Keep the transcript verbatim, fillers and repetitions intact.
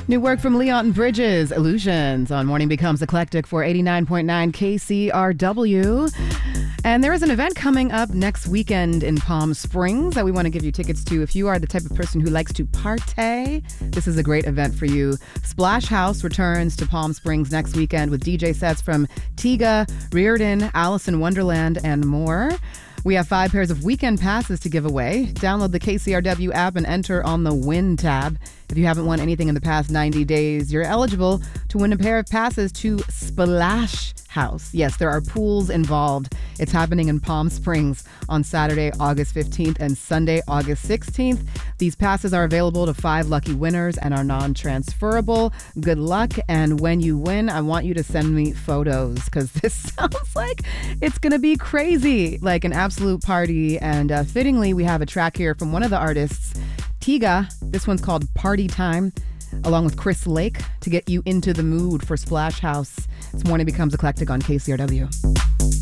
New work from Leon Bridges, Illusions, on Morning Becomes Eclectic for eighty-nine point nine K C R W. And there is an event coming up next weekend in Palm Springs that we want to give you tickets to. If you are the type of person who likes to partay, this is a great event for you. Splash House returns to Palm Springs next weekend with D J sets from Tiga, Reardon, Alice in Wonderland, and more. We have five pairs of weekend passes to give away. Download the K C R W app and enter on the Win tab. If you haven't won anything in the past ninety days, you're eligible to win a pair of passes to Splash House. Yes, there are pools involved. It's happening in Palm Springs on Saturday, August fifteenth and Sunday, August sixteenth. These passes are available to five lucky winners and are non-transferable. Good luck, and when you win, I want you to send me photos because this sounds like it's going to be crazy, like an absolute party. And uh, fittingly, we have a track here from one of the artists, Tiga. This one's called Party Time, along with Chris Lake, to get you into the mood for Splash House. This Morning Becomes Eclectic on K C R W.